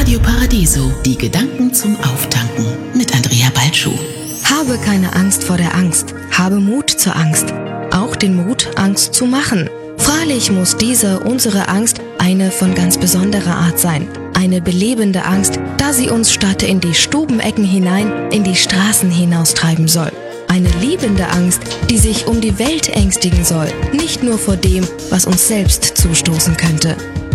Radio Paradiso, die Gedanken zum Auftanken mit Andrea Balschuh. Habe keine Angst vor der Angst. Habe Mut zur Angst. Auch den Mut, Angst zu machen. Freilich muss diese, unsere Angst, eine von ganz besonderer Art sein. Eine belebende Angst, da sie uns statt in die Stubenecken hinein, in die Straßen hinaustreiben soll. Eine liebende Angst, die sich um die Welt ängstigen soll, nicht nur vor dem, was uns selbst zustoßen könnte.